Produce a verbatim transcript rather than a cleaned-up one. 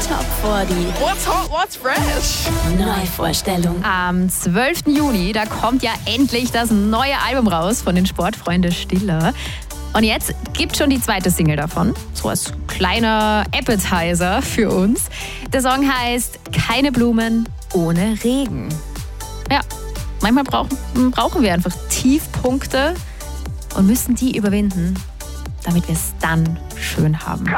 Top vierzig. What's hot, what's fresh? Neuvorstellung. Am zwölften Juni, da kommt ja endlich das neue Album raus von den Sportfreunde Stiller. Und jetzt gibt schon die zweite Single davon. So als kleiner Appetizer für uns. Der Song heißt Keine Blumen ohne Regen. Ja, manchmal brauchen, brauchen wir einfach Tiefpunkte und müssen die überwinden, damit wir es dann schön haben.